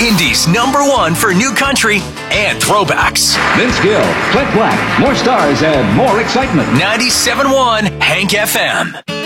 Indy's #1 for new country and throwbacks. Vince Gill, Clint Black, more stars and more excitement. 97.1 Hank FM.